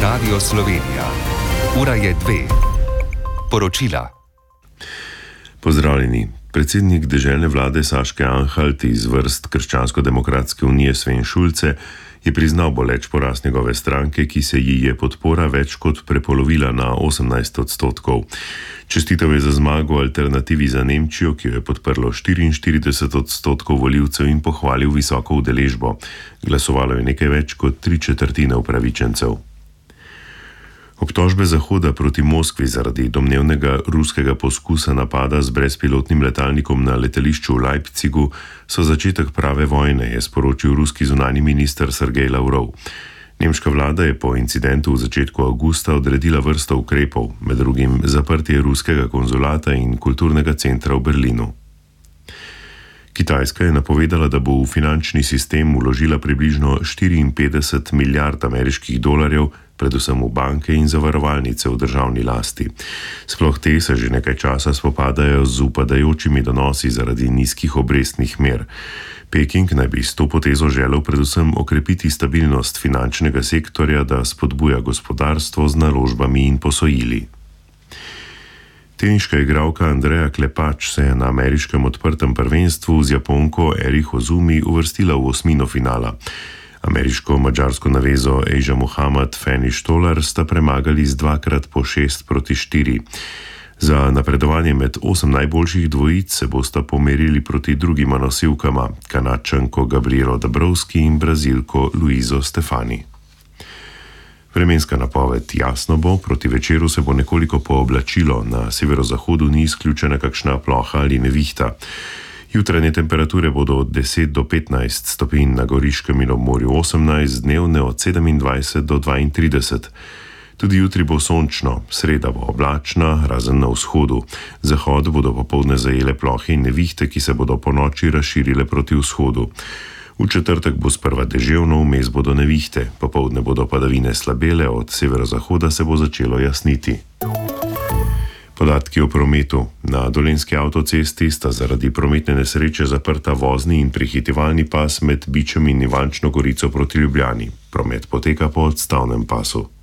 Radio Slovenija. Ura je 2. Poročila. Pozdravljeni. Predsednik deželne vlade Saške Anhalt iz vrst Krščansko-demokratske unije Sven Šulce je priznal boleč poraz njegove stranke, ki se ji je podpora več kot prepolovila na 18%. Čestitev je za zmago Alternativi za Nemčijo, ki jo je podprlo 44% volivcev, in pohvalil visoko udeležbo. Glasovalo je nekaj več kot 3/4 upravičencev. Obtožbe Zahoda proti Moskvi zaradi domnevnega ruskega poskusa napada z brezpilotnim letalnikom na letališču v Leipzigu so začetek prave vojne, je sporočil ruski zunanji minister Sergej Lavrov. Nemška vlada je po incidentu v začetku avgusta odredila vrsto ukrepov, med drugim zaprtje ruskega konzulata in kulturnega centra v Berlinu. Kitajska je napovedala, da bo v finančni sistem vložila približno 54 milijard ameriških dolarjev, predvsem v banke in zavarovalnice v državni lasti. Sploh te se že nekaj časa spopadajo z upadajočimi donosi zaradi nizkih obrestnih mer. Peking naj bi s to potezo želel predvsem okrepiti stabilnost finančnega sektorja, da spodbuja gospodarstvo z naložbami in posojili. Teniška igralka Andreja Klepač se je na ameriškem odprtem prvenstvu z Japonko Erich Ozumi uvrstila v osmino finala. Ameriško-mađarsko navezo Asia Muhammad Fanny Stolar sta premagali z 2x6-4. Za napredovanje med 8 najboljših dvojic se bosta pomerili proti drugima nosilkama, Kanadčanko Gabrielo Dabrowski in Brazilko Luizo Stefani. Vremenska napoved: jasno bo, proti večeru se bo nekoliko pooblačilo, na severozahodu ni izključena kakšna ploha ali nevihta. Jutranje temperature bodo od 10 do 15 stopinj, na Goriškem in ob morju 18, dnevne od 27 do 32. Tudi jutri bo sončno, sreda bo oblačna, razen na vzhodu. Zahod bodo popoldne zajele plohe in nevihte, ki se bodo ponoči razširile proti vzhodu. V četrtek bo sprva deževno, vmes bodo nevihte, popoldne bodo padavine slabele, od severozahoda se bo začelo jasniti. Podatki o prometu. Na Dolenjski avtocesti sta zaradi prometne nesreče zaprta vozni in prehitevalni pas med Bičem in Ivančno Gorico proti Ljubljani. Promet poteka po odstavnem pasu.